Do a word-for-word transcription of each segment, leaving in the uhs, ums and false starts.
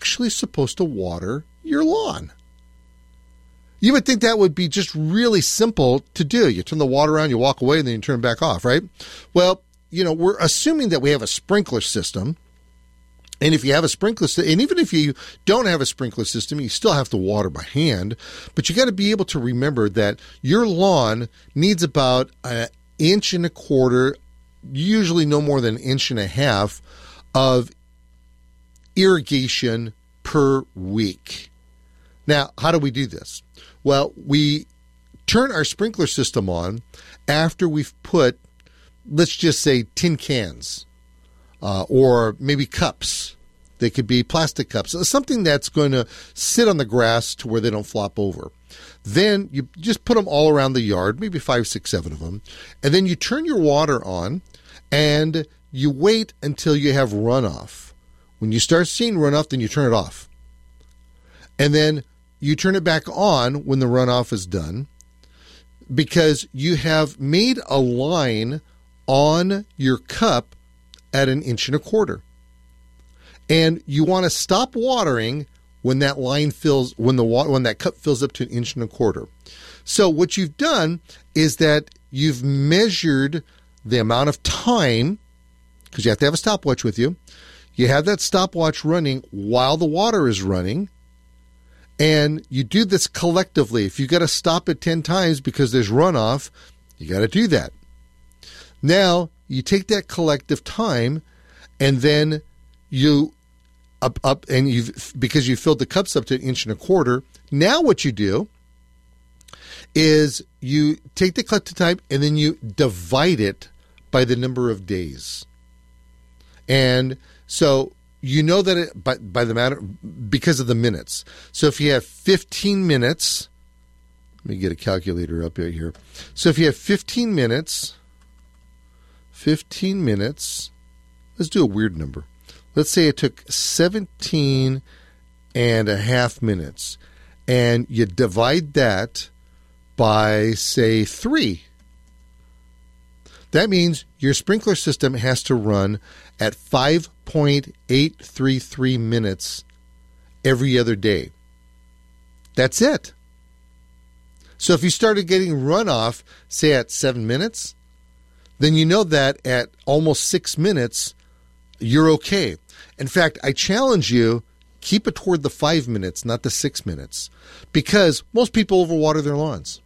actually supposed to water your lawn. You would think that would be just really simple to do. You turn the water on, you walk away, and then you turn it back off, right? Well, you know, we're assuming that we have a sprinkler system. And if you have a sprinkler system, and even if you don't have a sprinkler system, you still have to water by hand. But you got to be able to remember that your lawn needs about an inch and a quarter, usually no more than an inch and a half of irrigation per week. Now, how do we do this? Well, we turn our sprinkler system on after we've put, let's just say, tin cans. Uh, or maybe cups. They could be plastic cups. Something that's going to sit on the grass to where they don't flop over. Then you just put them all around the yard, maybe five, six, seven of them. And then you turn your water on and you wait until you have runoff. When you start seeing runoff, then you turn it off. And then you turn it back on when the runoff is done because you have made a line on your cup at an inch and a quarter. And you want to stop watering when that line fills, when the water, when that cup fills up to an inch and a quarter. So what you've done is that you've measured the amount of time, because you have to have a stopwatch with you. You have that stopwatch running while the water is running. And you do this collectively. If you got to stop it ten times because there's runoff, you got to do that. Now, you take that collective time, and then you up up and you because you filled the cups up to an inch and a quarter. Now, what you do is you take the collective time, and then you divide it by the number of days. And so you know that it by by the matter because of the minutes. So if you have fifteen minutes, let me get a calculator up right here. So if you have fifteen minutes. fifteen minutes. Let's do a weird number. Let's say it took seventeen and a half minutes. And you divide that by, say, three. That means your sprinkler system has to run at five point eight three three minutes every other day. That's it. So if you started getting runoff, say at seven minutes, then you know that at almost six minutes, you're okay. In fact, I challenge you, keep it toward the five minutes, not the six minutes, because most people overwater their lawns.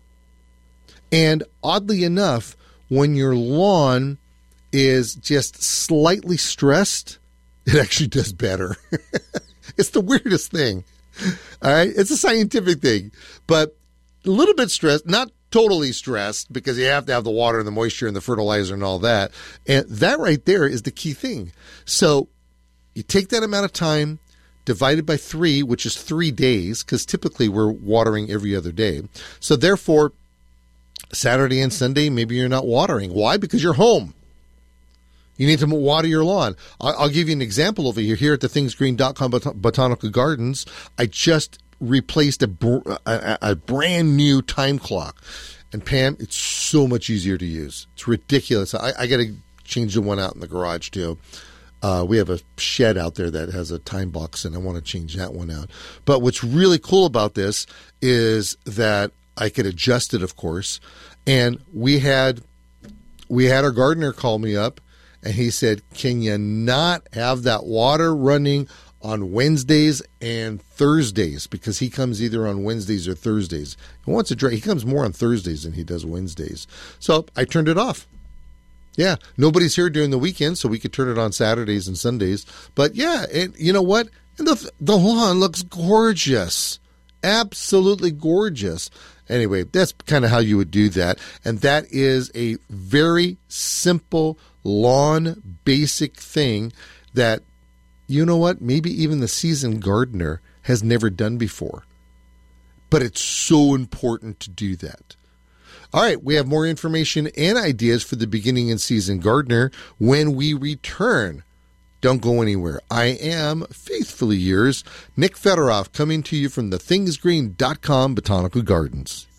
And oddly enough, when your lawn is just slightly stressed, it actually does better. It's the weirdest thing. All right? It's a scientific thing. But a little bit stressed, not totally stressed, because you have to have the water and the moisture and the fertilizer and all that. And that right there is the key thing. So you take that amount of time, divided by three, which is three days, because typically we're watering every other day. So therefore, Saturday and Sunday, maybe you're not watering. Why? Because you're home. You need to water your lawn. I'll give you an example over here. Here at the things green dot com Botanical Gardens, I just replaced a, a, a brand new time clock. And Pam, it's so much easier to use. It's ridiculous. I, I got to change the one out in the garage too. Uh, we have a shed out there that has a time box, and I want to change that one out. But what's really cool about this is that I could adjust it, of course. And we had we had our gardener call me up, and he said, "Can you not have that water running on Wednesdays and Thursdays?" Because he comes either on Wednesdays or Thursdays. He wants to dry. He comes more on Thursdays than he does Wednesdays. So I turned it off. Yeah, nobody's here during the weekend, so we could turn it on Saturdays and Sundays. But yeah, and you know what? And the the lawn looks gorgeous, absolutely gorgeous. Anyway, that's kind of how you would do that, and that is a very simple lawn basic thing that, you know what? Maybe even the seasoned gardener has never done before, but it's so important to do that. All right, we have more information and ideas for the beginning and season gardener when we return. Don't go anywhere. I am faithfully yours, Nick Federoff, coming to you from the things green dot com Botanical Gardens.